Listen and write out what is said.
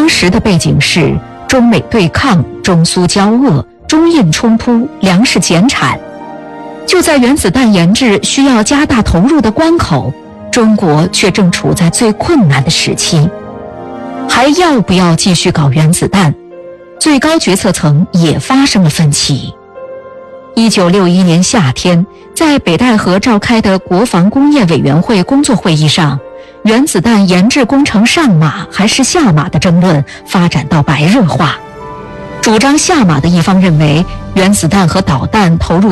时的背景是中美对抗、中苏交恶、中印冲突、粮食减产。就在原子弹研制需要加大投入的关口，中国却正处在最困难的时期。还要不要继续搞原子弹？最高决策层也发生了分歧。1961年夏天，在北戴河召开的国防工业委员会工作会议上，原子弹研制工程上马还是下马的争论发展到白热化。主张下马的一方认为，原子弹和导弹投入